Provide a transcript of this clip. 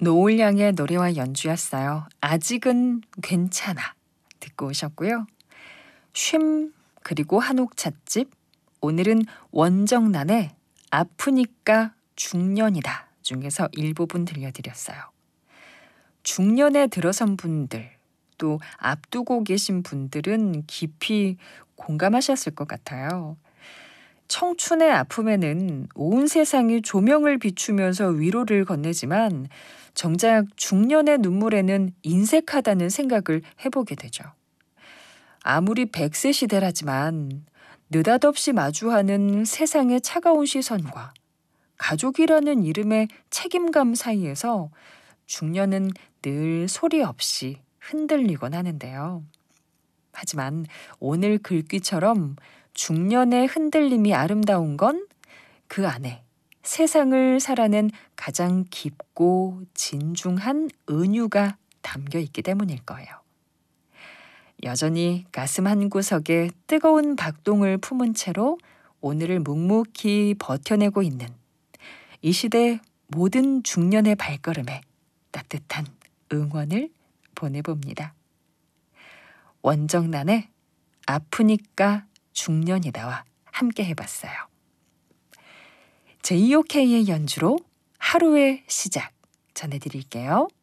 노을양의 노래와 연주였어요. 아직은 괜찮아. 듣고 오셨고요. 쉼 그리고 한옥 찻집. 오늘은 원정난의 아프니까 중년이다 중에서 일부분 들려드렸어요. 중년에 들어선 분들, 또 앞두고 계신 분들은 깊이 공감하셨을 것 같아요. 청춘의 아픔에는 온 세상이 조명을 비추면서 위로를 건네지만 정작 중년의 눈물에는 인색하다는 생각을 해보게 되죠. 아무리 100세 시대라지만 느닷없이 마주하는 세상의 차가운 시선과 가족이라는 이름의 책임감 사이에서 중년은 늘 소리 없이 흔들리곤 하는데요. 하지만 오늘 글귀처럼 중년의 흔들림이 아름다운 건 그 안에 세상을 살아낸 가장 깊고 진중한 은유가 담겨 있기 때문일 거예요. 여전히 가슴 한구석에 뜨거운 박동을 품은 채로 오늘을 묵묵히 버텨내고 있는 이 시대 모든 중년의 발걸음에 따뜻한 응원을 보내봅니다. 원정난의 아프니까 중년이다와 함께 해봤어요. JOK의 연주로 하루의 시작 전해드릴게요.